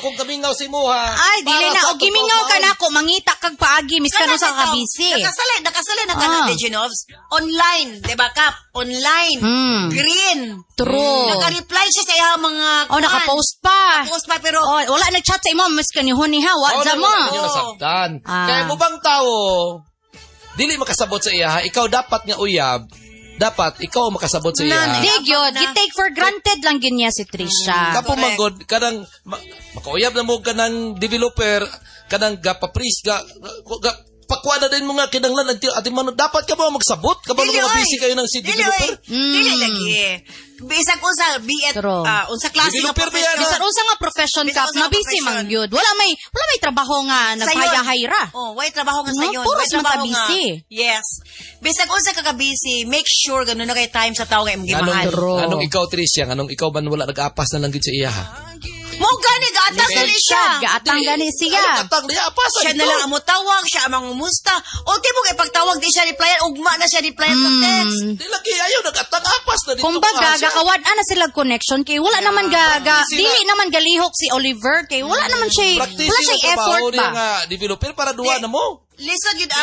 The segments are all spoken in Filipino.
akong kamingaw si Muha. Ay, dili na. O gimingaw ka na ako, mangita kag paagi, miskan sa kabisi. Nakasalay na ka na, Reginovs. Online, di ba, Kap? Online. Green. True. Naka-reply siya sa iya mga... naka-post pa. Naka-post pa, pero... wala nag-chat sa imo, miskan yung huni ha, wadza mo. Wala nasabtan. Kaya mo bang tao, dili makasabot sa iya, ikaw dapat nga uyab, dapat ikaw makasabot sa iya. Di gyud, take for granted lang ginya si Trisha. Kapo manggod kanang makauyab na mo kanang developer, kanang gapapris pakwa na din mo nga kinanglan ati man dapat ka ba magsabot ka ba mga busy kayo ng si developer? Dili lagi. Bisag unsa unsa klase nga profession. Bisag unsa nga profession ka, na busy man gyud. Wala may trabaho nga nagpahayra. Way trabaho nga sayon. Puros man busy. Yes. Bisag unsa ka busy, make sure gano na kay time sa tawo nga imong gimahal. Anong ikaw Tricia, anong ikaw ban wala nag-apas na lang gid sa iya ha? Mo gani gaatang gani siya. Gaatang gani siya. Gaatang niya apasa. Siya na lang ang mutawag, siya ang mangumusta. O di mo kay pagtawag di siya replyan, ugma na siya replyan sa text. Di lagi ayo nagatang apas na dito. Kumbaga gakawad-an na sila connection kay wala naman dili naman galihok si Oliver kay wala naman siya effort ba. Nga developer para duwa na mo. Lisod gid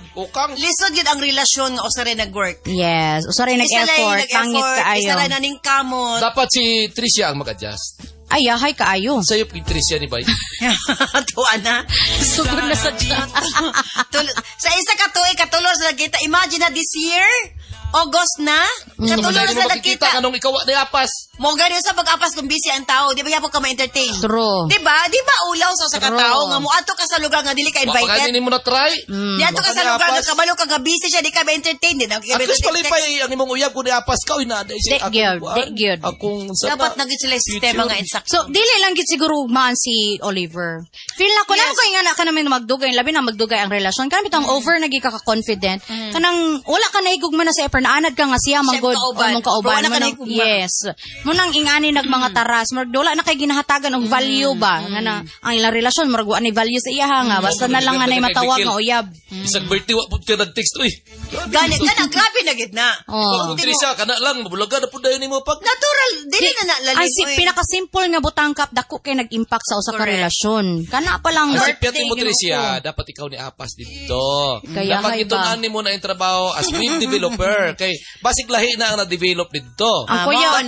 ang relasyon nga usa ray nag-work. Yes, usa ray nag-effort, pangit kaayo. Isa ray naning kamot. Dapat si Tricia ang mag-adjust. Ay, yahay kaayo. Sa'yo, Tricia ni Bay. Tuwa na. Sugod na sa dyan. Sa isa katulos na kita. Imagine na this year, August na, katulos na nakita. Anong ikaw na apas? Mo ganyan sa pag-apas kung busy ang tao, di ba yapon ka ma-entertain? True. Di ba ulaw sa katao nga mo ato ka sa lugar nga dili ka invited. Baka hindi mo na try. Di ato ka sa lugar nga kabalo ka nga busy siya, di ka ma-entertain din. At least palipay ang imong uyab kung ni-apas ka, inaaday siya. Good. Dapat naging sila sistema nga insakto. So, dili lang gid siguro man si Oliver. Feel na ko na ko nga ka namin magdugay, labi na magdugay ang relasyon. Kanang bitang over nagi ka confident. Kanang wala ka na higugman na sa effort na anad ka nga siya manggod mong kauban mo nang yes. Mo nang ingani nag mga taras, wala na kay ginahatagan og value ba nga na ang ilang relasyon murag ani value sa iya nga basta na lang nga nay matawag nga uyab. Isang birthday wa pud ka nag-text oy. Gani kana grabe na gid na. Tricia kana lang mabulaga na pud dayon nimo pag natural dili na lalim. Ay pinaka-simple nga butangkap dako kay nag-impact sa usa ka relasyon. Kana pa lang birthday mo Tricia, dapat ikaw ni apas dito. Dapat itun-an nimo na yung trabaho as web developer kay basig lahi na ang na-develop dito. Ang kuya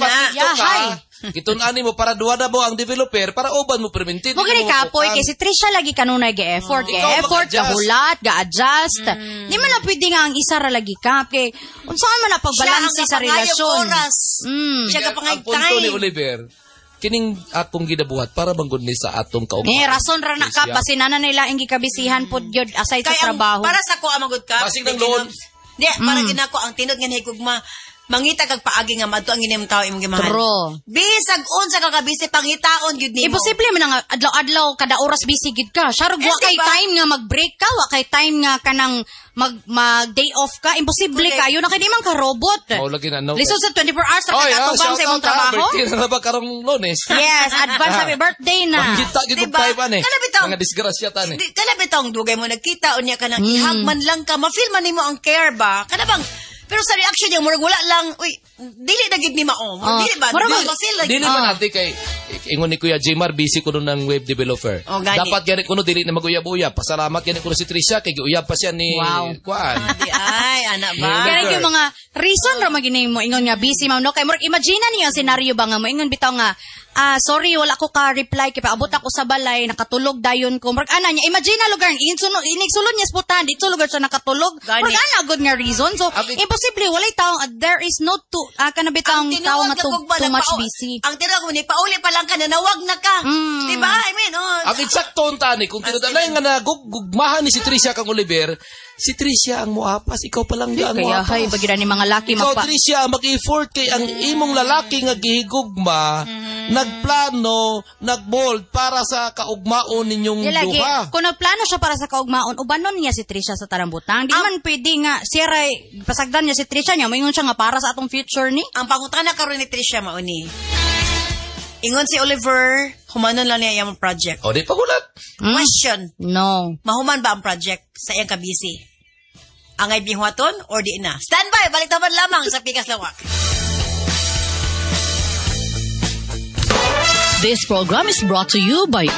na Kitun-ani mo para duwa na mo ang developer para uban mo permintin. Mo gani kapoy kay si Trisha lagi kanunay ga-effort, gahulat, ga-adjust. Di man na pwede nga ang isa ra lagi ka kay unsaon man na pagbalanse sa relasyon. Siya ka pangay time. Ang punto ni Oliver, kining akong gidabuhat para banggod ni sa atong kauban. Rason ra na ka basin na nila ang gikabisihan pud gyud aside sa trabaho. Para sa ko amagud ka. Basig ng loan. Di para ginako ang tinod nga higugma. Mangita kag paagi nga madto ang ginim tawo imong gimahal. True. Bisag unsa ka kabisi pangitaon gyud nimo. Imposible man nga adlaw-adlaw kada oras busy gid ka. Sarog wa kay time nga mag-break ka, wa kay time nga kanang mag-day off ka. Imposible kayo na kay di man ka robot. Lagi na no. Lisod sa 24 hours sa katubang sa imong trabaho. Birthday na ba karong Lunes? Yes, advance happy birthday na. Kita gid og pay pa ni. Mga disgrasya ta ni. Kana bitong dugay mo nagkita unya ka nang ihagman lang ka, ma-feel man nimo ang care ba? Kana bang pero sa reaction niya, murag wala lang, uy, dili na gid ni mao. Dili ba? Dili man natin kay, ingon ni Kuya Jmar, busy ko nun ng web developer. Dapat ganit ko nun, dili na mag-uyab-uyab. Pasalamat ganit ko nun si Tricia, kay uyab pa siya ni Kuan. Ay, anak ba? Kaya yung mga reason ra magini mo, ingon nga busy, ma'am, no? Kay murag imagine niyo ang senaryo ba nga mo, ingon bitaw nga, sorry, wala ko ka-reply, kaya paabot ako sa balay, nakatulog dayon ko. Murag ana niya, imagine na lugar, inigsulod niya sputan, dito lugar siya nakatulog. Murag ana, good nga reason. So, imposible, walay tao, there is no kanabitang tao nga too much busy. Ang tinawag mo ni, pauli pa lang ka, nanawag na ka. Diba? I mean, ang eksakto tani, kung tinudanay nga nagugmahan ni si Tricia kang Oliver, si Tricia ang muapas, ikaw pa lang yan muapas. Kaya hay, bagira ni mga laki ikaw, Tricia, mag-effort kay ang imong lalaki nga gihigugma, nagplano, nagbold para sa kaugmaon ninyong duha. Kung nagplano siya para sa kaugmaon, ubanon niya si Tricia sa tarambutang. Di man pwede nga, siya pasagdan niya si Tricia niya, maingon siya nga para sa atong future ni. Ang pangutana karon ni Tricia mauni. Ingon si Oliver, humanon lang niya yung project. O, di pagulat. Question. No. Mahuman ba ang project sa iyang kabisi? Angay bihwaton or di na? Standby, balik taban lamang sa Pikas Lawak. This program is brought to you by